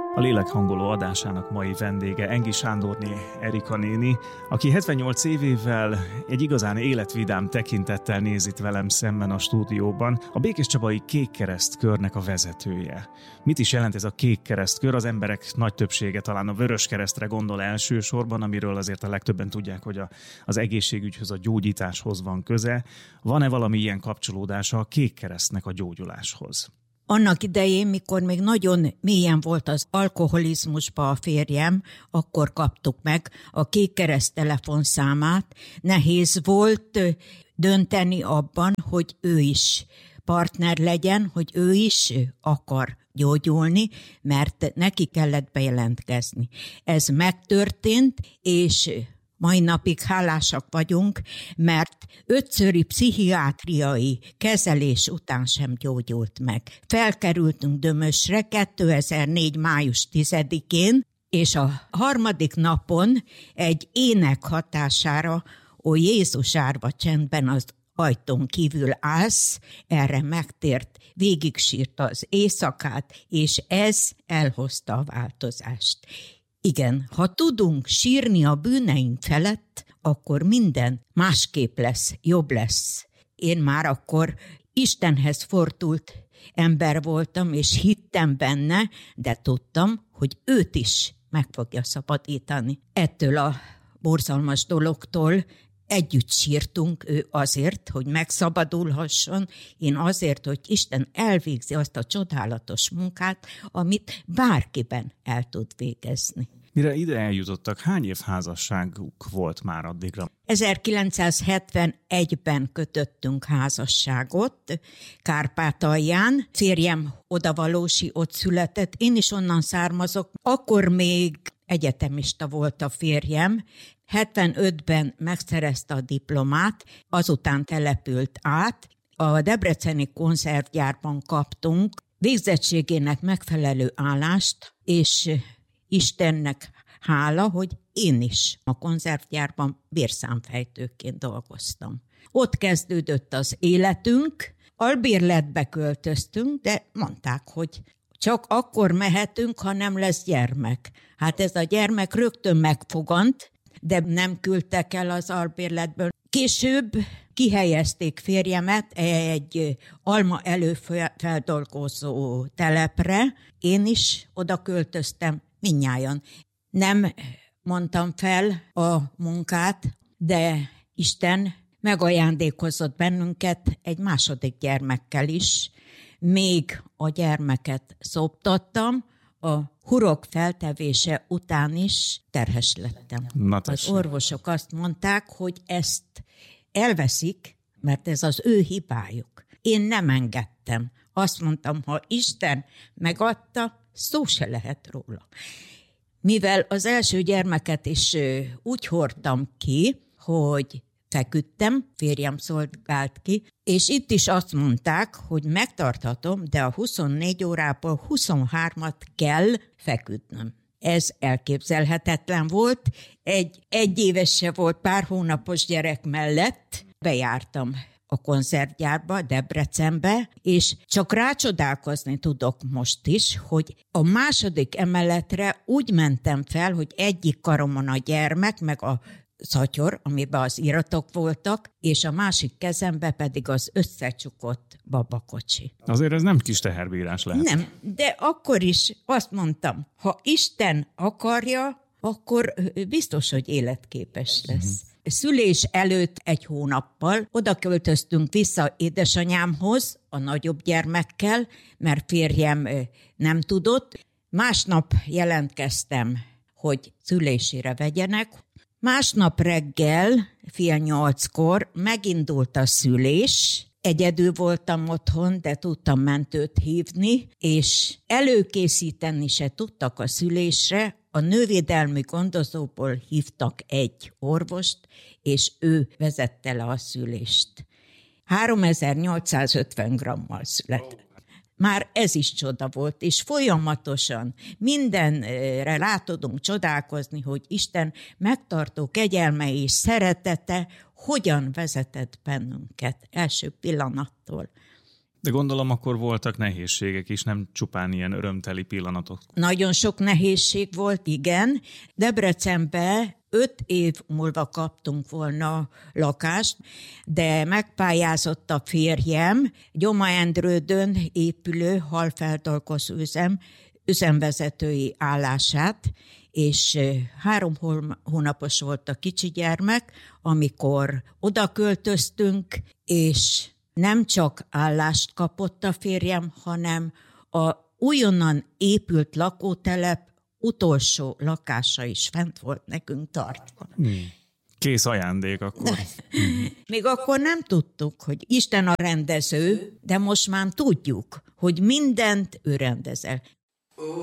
A lélekhangoló adásának mai vendége Engi Sándorné Erika néni, aki 78 évével egy igazán életvidám tekintettel néz itt velem szemben a stúdióban, a Békéscsabai Kékkereszt körnek a vezetője. Mit is jelent ez a Kékkereszt kör? Az emberek nagy többsége talán a Vöröskeresztre gondol elsősorban, amiről azért a legtöbben tudják, hogy az egészségügyhöz, a gyógyításhoz van köze. Van-e valami ilyen kapcsolódása a Kékkeresztnek a gyógyuláshoz? Annak idején, mikor még nagyon mélyen volt az alkoholizmusba a férjem, akkor kaptuk meg a Kékkereszt telefonszámát. Nehéz volt dönteni abban, hogy ő is partner legyen, hogy ő is akar gyógyulni, mert neki kellett bejelentkezni. Ez megtörtént, és mai napig hálásak vagyunk, mert 5-szöri pszichiátriai kezelés után sem gyógyult meg. Felkerültünk Dömösre 2004. május 10-én, és a harmadik napon egy ének hatására, ó Jézus árva csendben az ajtón kívül állsz, erre megtért, végig sírta az éjszakát, és ez elhozta a változást. Igen, ha tudunk sírni a bűneink felett, akkor minden másképp lesz, jobb lesz. Én már akkor Istenhez fordult ember voltam, és hittem benne, de tudtam, hogy őt is meg fogja szabadítani. Ettől a borzalmas dologtól együtt sírtunk, ő azért, hogy megszabadulhasson, én azért, hogy Isten elvégzi azt a csodálatos munkát, amit bárkiben el tud végezni. Mire ide eljutottak, hány év házasságuk volt már addigra? 1971-ben kötöttünk házasságot Kárpátalján. Férjem odavalósi, ott született, én is onnan származok. Akkor még egyetemista volt a férjem. 75-ben megszerezte a diplomát, azután települt át. A debreceni konzervgyárban kaptunk végzettségének megfelelő állást, és Istennek hála, hogy én is a konzervgyárban bérszámfejtőként dolgoztam. Ott kezdődött az életünk, albérletbe költöztünk, de mondták, hogy csak akkor mehetünk, ha nem lesz gyermek. Hát ez a gyermek rögtön megfogant, de nem küldtek el az albérletből. Később kihelyezték férjemet egy alma előfeldolgozó telepre, én is oda költöztem, mindnyájan. Nem mondtam fel a munkát, de Isten megajándékozott bennünket egy második gyermekkel is. Még a gyermeket szoptattam, a hurok feltevése után is terhes lettem. Az orvosok azt mondták, hogy ezt elveszik, mert ez az ő hibájuk. Én nem engedtem. Azt mondtam, ha Isten megadta, szó se lehet róla. Mivel az első gyermeket is úgy hordtam ki, hogy feküdtem, férjem szolgált ki, és itt is azt mondták, hogy megtarthatom, de a 24 órából 23-at kell feküdnöm. Ez elképzelhetetlen volt. Egy éves se volt, pár hónapos gyerek mellett bejártam a konzervgyárba, Debrecenbe, és csak rácsodálkozni tudok most is, hogy a második emeletre úgy mentem fel, hogy egyik karomon a gyermek, meg a szatyor, amiben az iratok voltak, és a másik kezembe pedig az összecsukott babakocsi. Azért ez nem kis teherbírás lehet. Nem, de akkor is azt mondtam, ha Isten akarja, akkor biztos, hogy életképes lesz. Szülés előtt egy hónappal oda költöztünk vissza édesanyámhoz a nagyobb gyermekkel, mert férjem nem tudott. Másnap jelentkeztem, hogy szülésére vegyenek. Másnap reggel, 7:30-kor megindult a szülés. Egyedül voltam otthon, de tudtam mentőt hívni, és előkészíteni se tudtak a szülésre. A nővédelmi gondozóból hívtak egy orvost, és ő vezette le a szülést. 3850 grammal született. Már ez is csoda volt, és folyamatosan mindenre rá tudunk csodálkozni, hogy Isten megtartó kegyelme és szeretete hogyan vezetett bennünket első pillanattól. De gondolom akkor voltak nehézségek is, nem csupán ilyen örömteli pillanatok. Nagyon sok nehézség volt, igen. Debrecenbe 5 év múlva kaptunk volna lakást, de megpályázott a férjem Gyoma Endrődön épülő halfeldolgozó üzemvezetői állását, és 3 hónapos volt a kicsi gyermek, amikor oda költöztünk, és nem csak állást kapott a férjem, hanem a újonnan épült lakótelep utolsó lakása is fent volt nekünk tartva. Kész ajándék akkor. Még akkor nem tudtuk, hogy Isten a rendező, de most már tudjuk, hogy mindent ő rendezel.